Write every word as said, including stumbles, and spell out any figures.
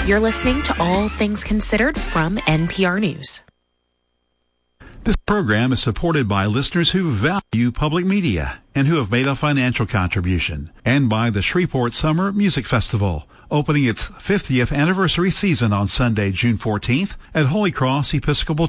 You're listening to All Things Considered from N P R News. This program is supported by listeners who value public media and who have made a financial contribution, and by the Shreveport Summer Music Festival, opening its fiftieth anniversary season on Sunday, June fourteenth at Holy Cross Episcopal